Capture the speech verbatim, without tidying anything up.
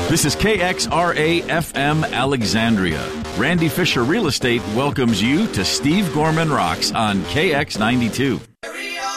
This is K X R A F M Alexandria. Randy Fisher Real Estate welcomes you to Steve Gorman Rocks on K X ninety-two.